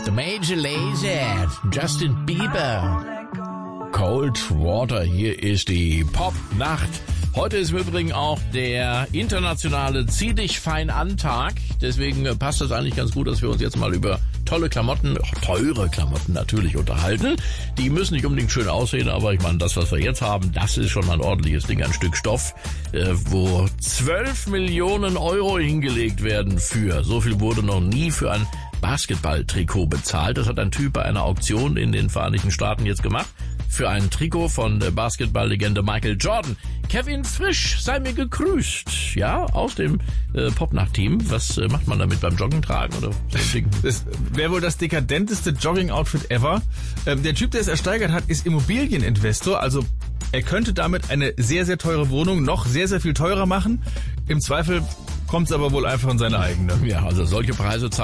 Major Lazer, Justin Bieber. Cold Water, hier ist die Popnacht. Heute ist im Übrigen auch der internationale Zieh dich fein an Tag. Deswegen passt das eigentlich ganz gut, dass wir uns jetzt mal über tolle Klamotten, teure Klamotten natürlich unterhalten. Die müssen nicht unbedingt schön aussehen, aber ich meine, das, was wir jetzt haben, das ist schon mal ein ordentliches Ding, ein Stück Stoff, wo 12 Millionen Euro hingelegt werden für. So viel wurde noch nie für ein Basketball-Trikot bezahlt. Das hat ein Typ bei einer Auktion in den Vereinigten Staaten jetzt gemacht. Für ein Trikot von Basketball-Legende Michael Jordan. Kevin Frisch, sei mir gegrüßt. Ja, aus dem Popnacht-Team. Was macht man damit beim Joggen tragen? Oder so? Das wäre wohl das dekadenteste Jogging-Outfit ever. Der Typ, der es ersteigert hat, ist Immobilieninvestor. Also er könnte damit eine sehr, sehr teure Wohnung noch sehr, sehr viel teurer machen. Im Zweifel kommt es aber wohl einfach in seine eigene. Ja, also solche Preise